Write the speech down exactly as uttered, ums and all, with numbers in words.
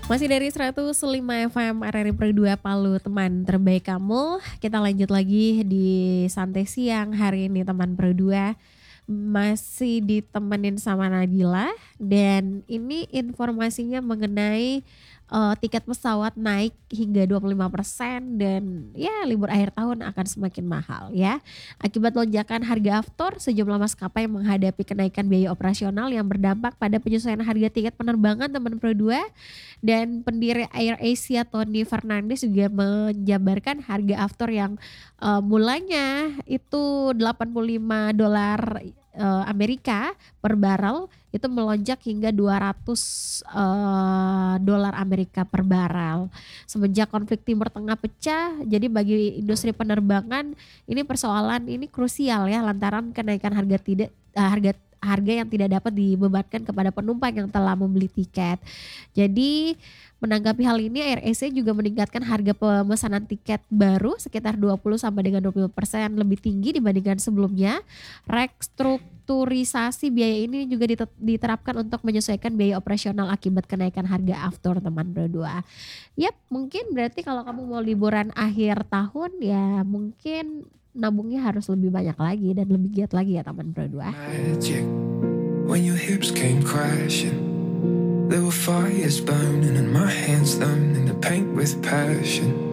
Masih dari seratus lima F M R R I Pro dua Palu, teman terbaik kamu. Kita lanjut lagi di Santai Siang hari ini teman Pro dua. Masih ditemenin sama Nabila dan ini informasinya mengenai uh, tiket pesawat naik hingga dua puluh lima persen dan ya libur akhir tahun akan semakin mahal ya. Akibat lonjakan harga aftur, sejumlah maskapai menghadapi kenaikan biaya operasional yang berdampak pada penyesuaian harga tiket penerbangan teman Pro dua. Dan pendiri AirAsia Tony Fernandes juga menjabarkan harga aftur yang uh, mulanya itu delapan puluh lima dolar uh, Amerika per barrel itu melonjak hingga dua ratus uh, dolar Amerika per barrel. Semenjak konflik Timur Tengah pecah, jadi bagi industri penerbangan ini persoalan ini krusial ya lantaran kenaikan harga tidak uh, harga harga yang tidak dapat dibebankan kepada penumpang yang telah membeli tiket. Jadi menanggapi hal ini AirAsia juga meningkatkan harga pemesanan tiket baru sekitar dua puluh sampai dengan dua puluh persen lebih tinggi dibandingkan sebelumnya. Restrukturisasi biaya ini juga diterapkan untuk menyesuaikan biaya operasional akibat kenaikan harga aftur teman berdua. Yap, mungkin berarti kalau kamu mau liburan akhir tahun ya mungkin nabungnya harus lebih banyak lagi dan lebih giat lagi ya teman berdua. Magic, when your hips came crashing, there were fires burning and my hands thumbed in the paint with passion.